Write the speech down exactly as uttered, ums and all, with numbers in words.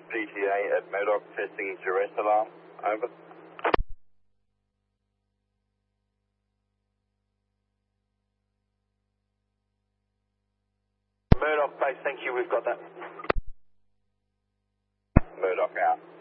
P T A at Murdoch testing duress alarm. Over. Murdoch base, thank you, we've got that. Murdoch out.